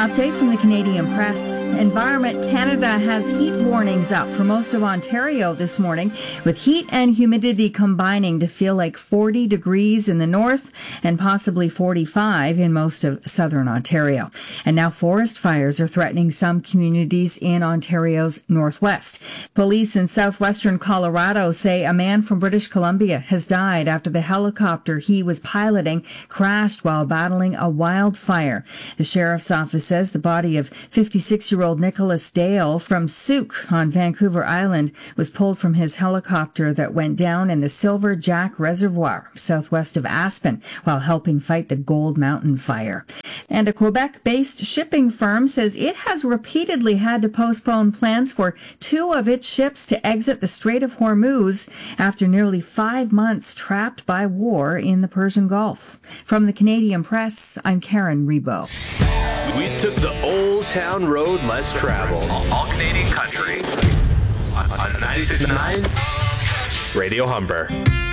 update from the Canadian Press. Environment Canada has heat warnings up for most of Ontario this morning, with heat and humidity combining to feel like 40 degrees in the north and possibly 45 in most of southern Ontario. And now forest fires are threatening some communities in Ontario's northwest. Police in southwestern Colorado say a man from British Columbia has died after the helicopter he was piloting crashed while battling a wildfire. The sheriff's office says the body of 56-year-old Nicholas Dale from Souk on Vancouver Island was pulled from his helicopter that went down in the Silver Jack Reservoir southwest of Aspen while helping fight the Gold Mountain fire. And a Quebec-based shipping firm says it has repeatedly had to postpone plans for 2 of its ships to exit the Strait of Hormuz after nearly 5 months trapped by war in the Persian Gulf. From the Canadian Press, I'm Karen Rebo. We took the old town road less traveled. All Canadian country on 96.9 Radio Humber.